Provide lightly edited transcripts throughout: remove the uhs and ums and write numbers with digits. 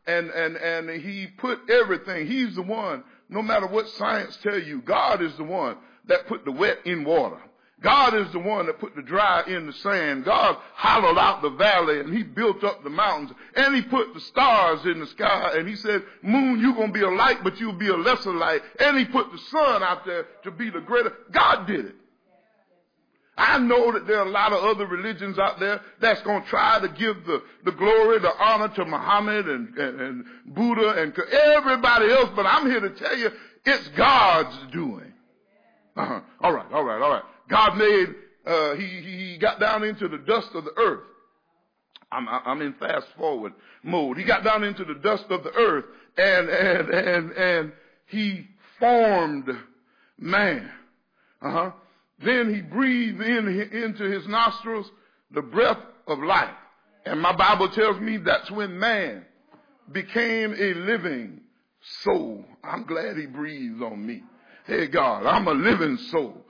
and he put everything. He's the one, no matter what science tell you, God is the one that put the wet in water. God is the one that put the dry in the sand. God hollowed out the valley and he built up the mountains and he put the stars in the sky and he said, moon, you're going to be a light, but you'll be a lesser light. And he put the sun out there to be the greater. God did it. I know that there are a lot of other religions out there that's going to try to give the glory, the honor to Muhammad and Buddha and everybody else, but I'm here to tell you it's God's doing. All right. God made, he got down into the dust of the earth. I'm in fast forward mode. He got down into the dust of the earth and he formed man. Then he breathed into his nostrils the breath of life. And my Bible tells me that's when man became a living soul. I'm glad he breathes on me. Hey, God, I'm a living soul.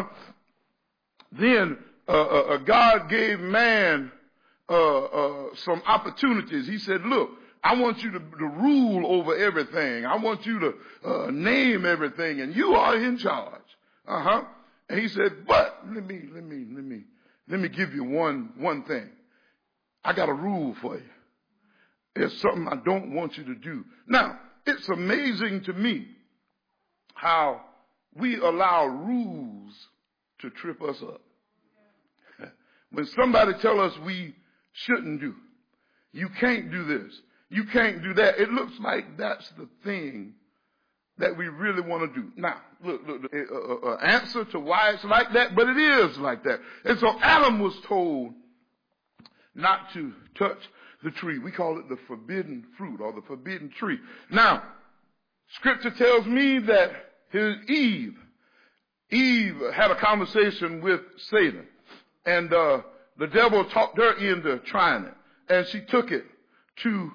Then God gave man some opportunities. He said, look, I want you to rule over everything. I want you to name everything, and you are in charge. And he said, but let me give you one thing. I got a rule for you. There's something I don't want you to do. Now, it's amazing to me how we allow rules to trip us up. When somebody tell us we shouldn't do, you can't do this, you can't do that, it looks like that's the thing that we really want to do. Now, look, answer to why it's like that, but it is like that. And so Adam was told not to touch the tree. We call it the forbidden fruit or the forbidden tree. Now, Scripture tells me that Eve had a conversation with Satan, and the devil talked her into trying it, and she took it to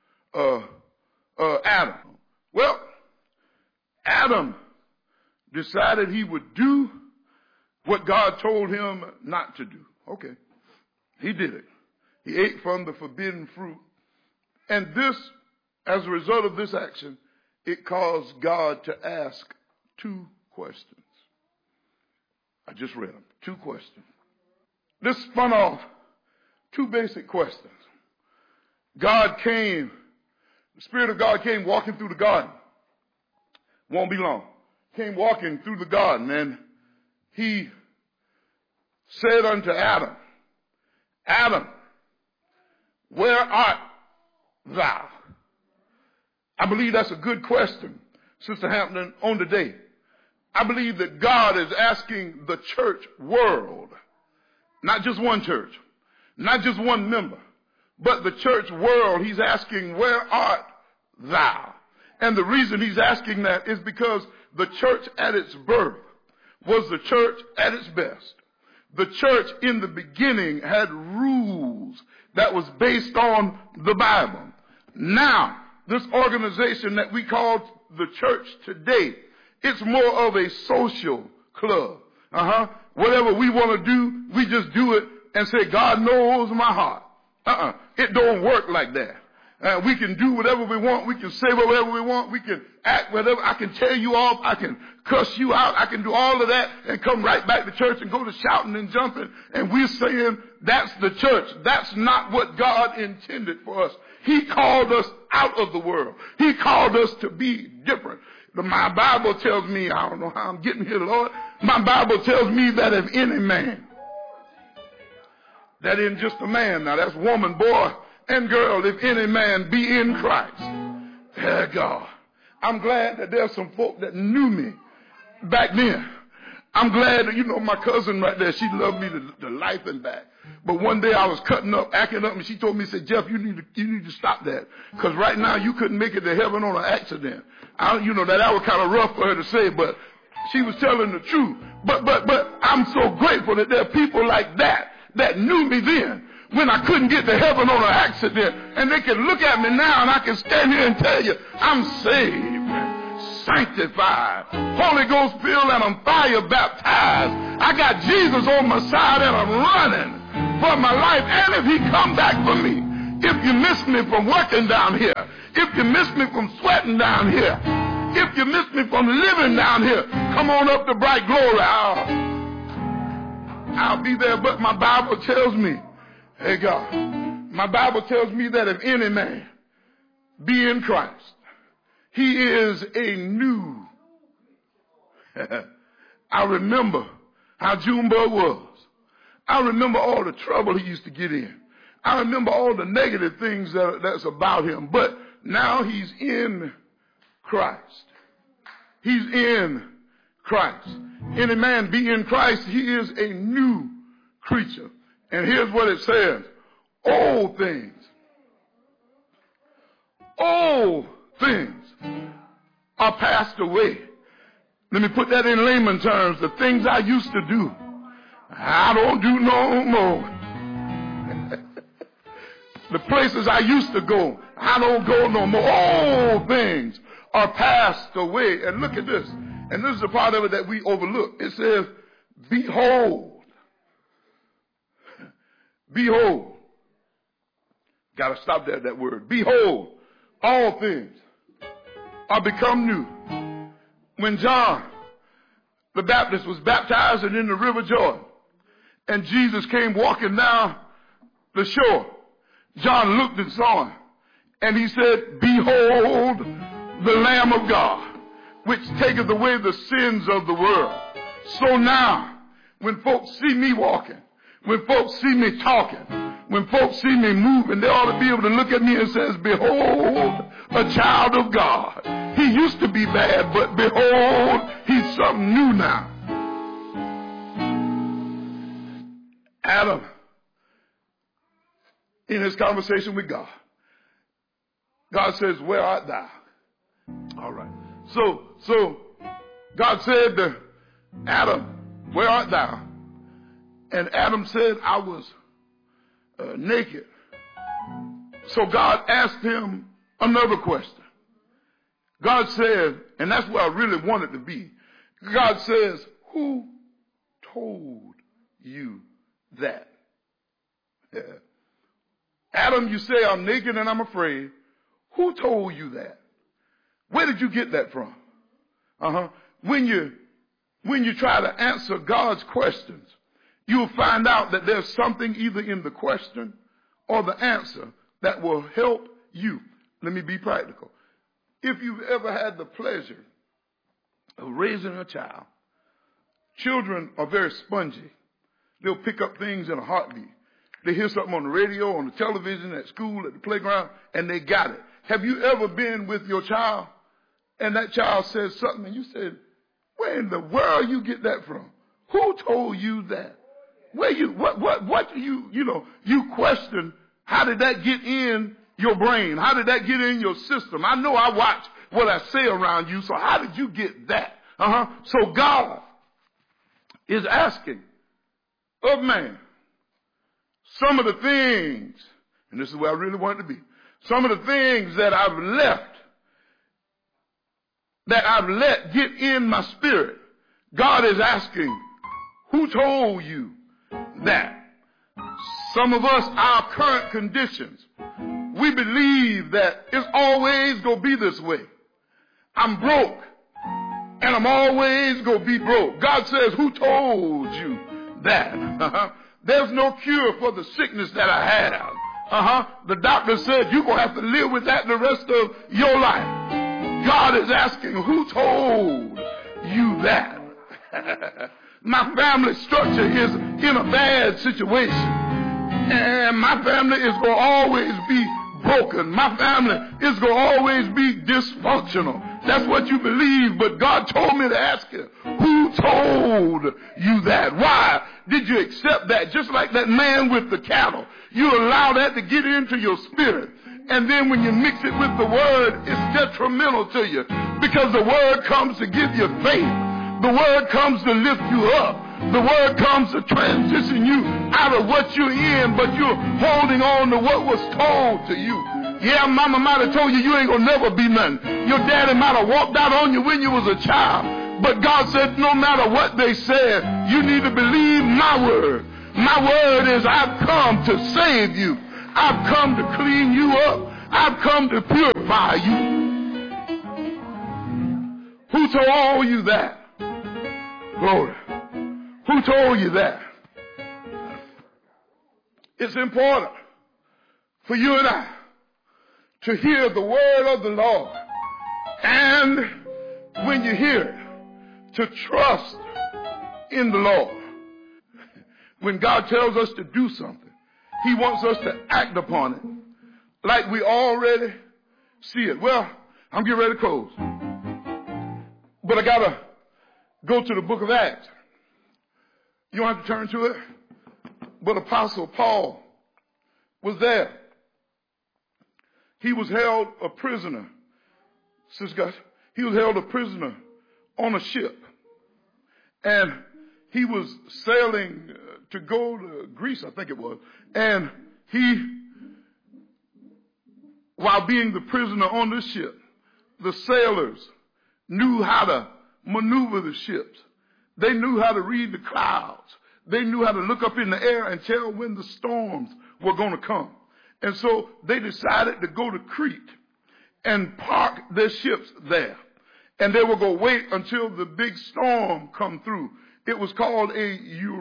Adam. Well, Adam decided he would do what God told him not to do. Okay, he did it. He ate from the forbidden fruit, and this, as a result of this action, it caused God to ask two questions. I just read them. Two questions. This spun off two basic questions. God came, the Spirit of God came walking through the garden. Won't be long. Came walking through the garden, and he said unto Adam, Adam, where art thou? I believe that's a good question, Sister Hampton, on the day. I believe that God is asking the church world, not just one church, not just one member, but the church world. He's asking, where art thou? And the reason he's asking that is because the church at its birth was the church at its best. The church in the beginning had rules that was based on the Bible. Now, this organization that we call the church today, it's more of a social club. Whatever we want to do, we just do it and say, God knows my heart. It don't work like that. We can do whatever we want. We can say whatever we want. We can act whatever. I can tear you off. I can cuss you out. I can do all of that and come right back to church and go to shouting and jumping. And we're saying that's the church. That's not what God intended for us. He called us out of the world. He called us to be different. My Bible tells me, I don't know how I'm getting here, Lord. My Bible tells me that if any man, that in just a man, now that's woman, boy, and girl, if any man be in Christ, dear God, I'm glad that there's some folk that knew me back then. I'm glad that, my cousin right there, she loved me to life and back. But one day I was cutting up, acting up, and she told me, said, Jeff, you need to stop that. Because right now you couldn't make it to heaven on an accident. That was kind of rough for her to say, but she was telling the truth. But I'm so grateful that there are people like that knew me then when I couldn't get to heaven on an accident. And they can look at me now and I can stand here and tell you, I'm saved, sanctified, Holy Ghost filled, and I'm fire baptized. I got Jesus on my side and I'm running for my life. And if he come back for me, if you miss me from working down here, if you miss me from sweating down here, if you miss me from living down here, come on up to Bright Glory. I'll be there. But my Bible tells me, hey God, my Bible tells me that if any man be in Christ, he is a new. I remember how Junebug was. I remember all the trouble he used to get in. I remember all the negative things that's about him. But now he's in Christ. He's in Christ. Any man be in Christ, he is a new creature. And here's what it says. Old things are passed away. Let me put that in layman terms. The things I used to do, I don't do no more. The places I used to go, I don't go no more. All things are passed away. And look at this. And this is the part of it that we overlook. It says, behold. Behold. Got to stop there at that word. Behold, all things are become new. When John the Baptist was baptized in the River Jordan, and Jesus came walking down the shore, John looked and saw him, and he said, behold the Lamb of God, which taketh away the sins of the world. So now, when folks see me walking, when folks see me talking, when folks see me moving, they ought to be able to look at me and says, behold, a child of God. He used to be bad, but behold, he's something new now. Adam, in his conversation with God, God says, where art thou? All right. So God said to Adam, where art thou? And Adam said, I was naked. So God asked him another question. God said, and that's where I really wanted to be. God says, who told you that? Yeah. Adam, you say I'm naked and I'm afraid. Who told you that? Where did you get that from? When you try to answer God's questions, you'll find out that there's something either in the question or the answer that will help you. Let me be practical. If you've ever had the pleasure of raising a child, children are very spongy. They'll pick up things in a heartbeat. They hear something on the radio, on the television, at school, at the playground, and they got it. Have you ever been with your child and that child says something and you said, where in the world you get that from? Who told you that? Where you question, how did that get in your brain? How did that get in your system? I know I watch what I say around you, so how did you get that? So God is asking of man some of the things, and this is where I really want it to be, some of the things that I've let get in my spirit. God is asking, who told you that? Some of us, our current conditions, we believe that it's always going to be this way. I'm broke, and I'm always going to be broke. God says, who told you that? There's no cure for the sickness that I have. The doctor said you're going to have to live with that the rest of your life. God is asking, who told you that? My family structure is in a bad situation. And my family is going to always be broken. My family is going to always be dysfunctional. That's what you believe, but God told me to ask you, who told you that? Why did you accept that? Just like that man with the cattle. You allow that to get into your spirit. And then when you mix it with the word, it's detrimental to you. Because the word comes to give you faith. The word comes to lift you up. The word comes to transition you out of what you're in, but you're holding on to what was told to you. Yeah, mama might have told you you ain't gonna never be nothing. Your daddy might have walked out on you when you was a child. But God said, no matter what they said, you need to believe my word. My word is I've come to save you. I've come to clean you up. I've come to purify you. Who told you that? Glory. Who told you that? It's important for you and I to hear the word of the Lord. And when you hear it, to trust in the Lord. When God tells us to do something, he wants us to act upon it like we already see it. Well, I'm getting ready to close. But I got to go to the book of Acts. You don't have to turn to it. But Apostle Paul was there. He was held a prisoner. He was held a prisoner on a ship. And he was sailing to go to Greece, I think it was. And while being the prisoner on this ship, the sailors knew how to maneuver the ships. They knew how to read the clouds. They knew how to look up in the air and tell when the storms were going to come. And so they decided to go to Crete and park their ships there. And they were going to wait until the big storm come through. It was called a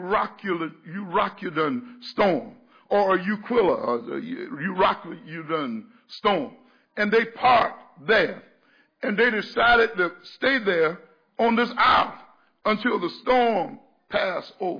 Euroclydon storm, or a Euquilla, or a Euroclydon storm. And they parked there. And they decided to stay there on this island until the storm passed over.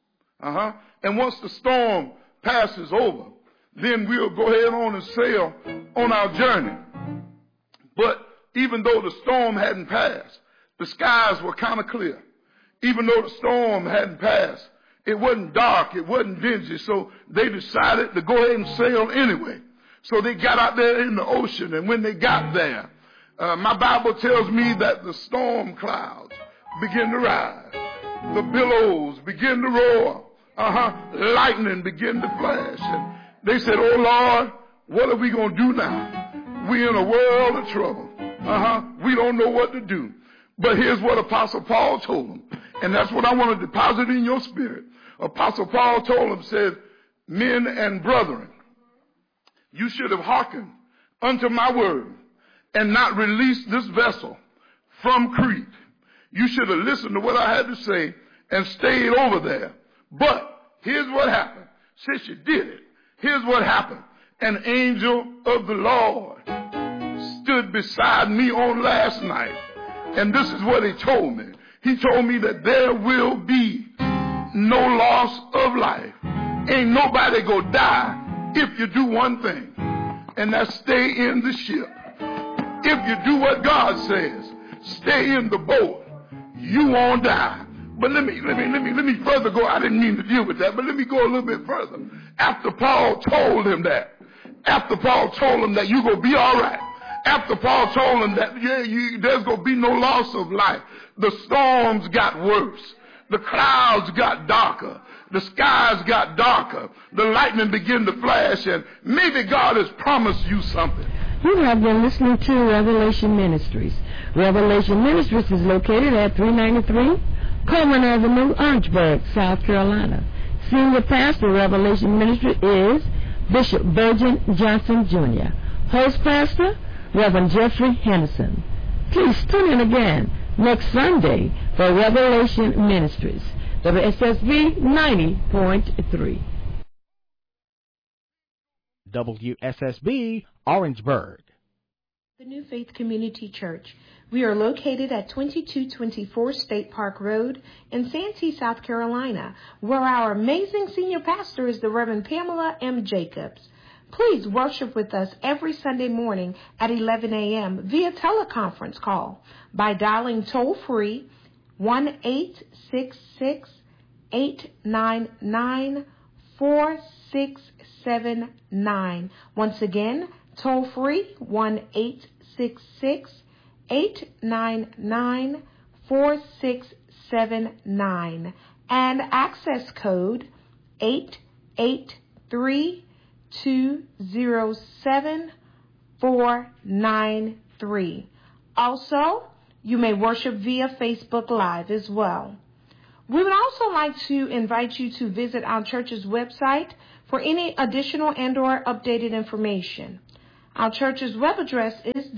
And once the storm passes over, then we'll go ahead on and sail on our journey. But even though the storm hadn't passed, the skies were kind of clear. Even though the storm hadn't passed, it wasn't dark, it wasn't dingy, so they decided to go ahead and sail anyway. So they got out there in the ocean, and when they got there, my Bible tells me that the storm clouds began to rise. The billows began to roar. Lightning began to flash. And they said, "Oh Lord, what are we going to do now? We're in a world of trouble. We don't know what to do." But here's what Apostle Paul told them. And that's what I want to deposit in your spirit. Apostle Paul told them, said, "Men and brethren, you should have hearkened unto my word and not released this vessel from Crete. You should have listened to what I had to say and stayed over there. But here's what happened. Since you did it, here's what happened. An angel of the Lord stood beside me on last night. And this is what he told me. He told me that there will be no loss of life. Ain't nobody gonna die if you do one thing, and that's stay in the ship. If you do what God says, stay in the boat, you won't die. But let me further go. I didn't mean to deal with that, but let me go a little bit further. After Paul told him that, you're going to be all right. After Paul told him that, there's going to be no loss of life, the storms got worse. The clouds got darker. The skies got darker. The lightning began to flash, and maybe God has promised you something. You have been listening to Revelation Ministries. Revelation Ministries is located at 393 Coleman Avenue, Orangeburg, South Carolina. Senior pastor of Revelation Ministry is Bishop Virgin Johnson, Jr. Host pastor, Reverend Jeffrey Henderson. Please tune in again next Sunday for Revelation Ministries, WSSB 90.3. WSSB Orangeburg. The New Faith Community Church. We are located at 2224 State Park Road in Santee, South Carolina, where our amazing senior pastor is the Reverend Pamela M. Jacobs. Please worship with us every Sunday morning at 11 a.m. via teleconference call by dialing toll-free 1-866-899-4679. Once again, toll-free 1-866-899-4679 and access code 883-207-493. Also, you may worship via Facebook Live as well. We would also like to invite you to visit our church's website for any additional and or updated information. Our church's web address is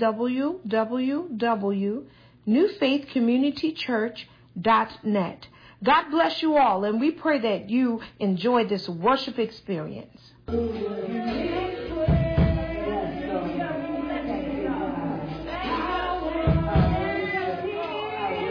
www.newfaithcommunitychurch.net. God bless you all, and we pray that you enjoy this worship experience.